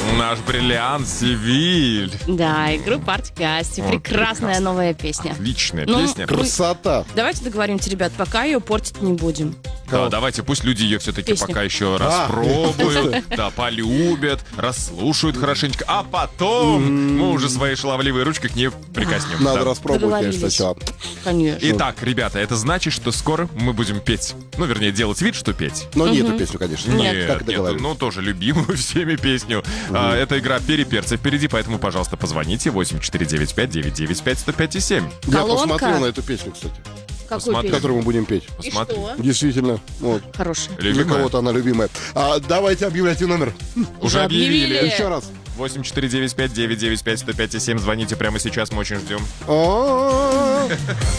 Наш бриллиант Севиль. Да, и группа Артикасти. Прекрасная новая песня. Отличная песня. Красота. Давайте договоримся, ребят, пока ее портить не будем. Да, давайте, пусть люди ее все-таки Песню. пока еще распробуют, да, полюбят, расслушают хорошенько, а потом мы уже своей шаловливой ручкой к ней прикоснемся. Надо Да. распробовать, конечно, Договорились. сначала. Конечно. Итак, ребята, это значит, что скоро мы будем петь. Ну, вернее, делать вид, что петь. Но не эту песню, конечно. Нет, Как договорились. ну тоже любимую всеми песню. Это игра «Переперцы» впереди, поэтому, пожалуйста, позвоните 8495-995-105-7. Я Колонка. посмотрел на эту песню, кстати, Какую посмотри. песню? которую мы будем петь. И Посмотри. что? Действительно. Вот. Хорошая. Для Любимая? кого-то она любимая. Давайте объявляйте номер. Уже объявили. Еще раз. 8495-995-105-7. Звоните прямо сейчас, мы очень ждем. О,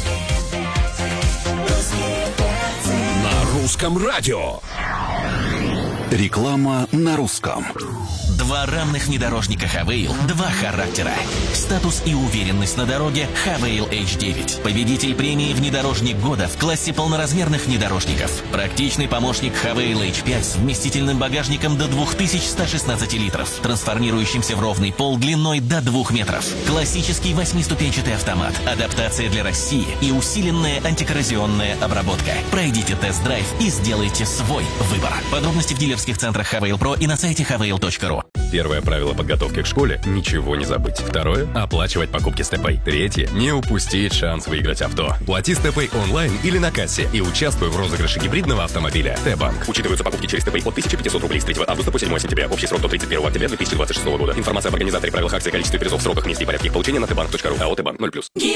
На русском радио. Реклама на русском. Два равных внедорожника Хавейл, два характера. Статус и уверенность на дороге Хавейл H9. Победитель премии «Внедорожник года» в классе полноразмерных внедорожников. Практичный помощник Хавейл H5 с вместительным багажником до 2116 литров, трансформирующимся в ровный пол длиной до 2 метров. Классический 8-ступенчатый автомат, адаптация для России и усиленная антикоррозионная обработка. Пройдите тест-драйв и сделайте свой выбор. Подробности в дилерских центрах Хавейл Про и на сайте havail.ru. Первое правило подготовки к школе – ничего не забыть. Второе – оплачивать покупки с ТП. Третье – не упустить шанс выиграть авто. Плати с ТП онлайн или на кассе и участвуй в розыгрыше гибридного автомобиля. Т-банк. Учитываются покупки через ТП от 1500 рублей с 3 августа по 7 сентября. Общий срок до 31 октября 2026 года. Информация об организаторе, правилах акции, количестве призов, сроках, месте и порядке их получения на tbank.ru. АО «Т-банк» 0+.